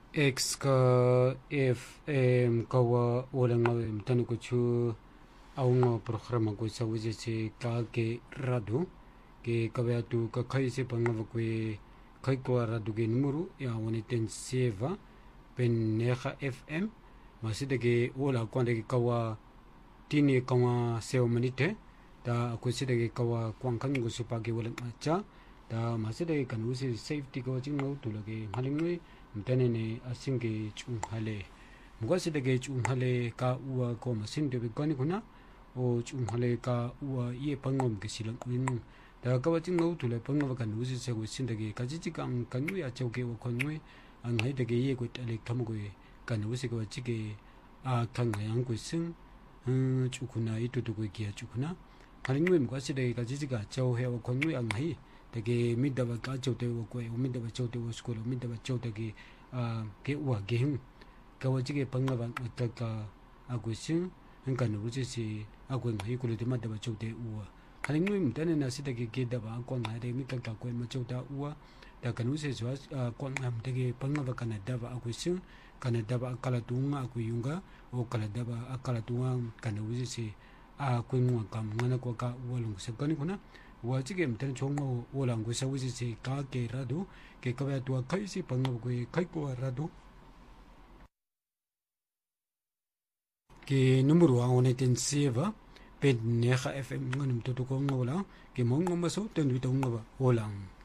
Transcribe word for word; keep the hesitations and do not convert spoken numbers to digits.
X ka F M kawa wala nga mtani ko chu au nga programa ko sa wije se ka ke radu ke kabya tu ka khai se panga ko khai ko radu ke numero ya woni ten seva pen neha F M maside ke wala ko de kawa tini kawa seo manite da ko side ke kawa kwang kan ko supa ke wala cha da maside kan usi safety ko jing no tu lage halingwe mtenene asinge chunghale mugasidege chunghale ka uwa ko masin de bigani kuna o chunghale ka uwa ye pangom ke silang win da ka wajing no tule pangwa kan usi se go sindege ka jiji kan kan wi a chauke o konwe ang hai dege ye go tale kam go kan usi go jige a kan yang go sing hm chukuna itu to go kia chukuna halingwe mugasidege ka jiji ka chau he o konwe ang hai dege midaba ka chote wo ko midaba chote wo school midaba chote ge a ge wa ge hin ka wa jige pangwa ba ta ka agusin hin kan ru ji si agun hi ko le midaba chote uwa halin nu mtane na sita ge ge da ba ko na de mi ka ka ko ma chota uwa da kan use so ko am dege pangwa ba kana da ba agusin kana da ba kala tunga ku yunga o kala da ba akala tunga kana use si a ko mu ka ngana ko ka uwa lung se kan kuna wa jige mten chongo wolang ko sawi si ka ke rado ke ka ba tu kai si pang ko kai ko rado ke numero a one ten seva pen neha F M nganum to ko ngola ke mong ngoma so ten wi to ngoba wolang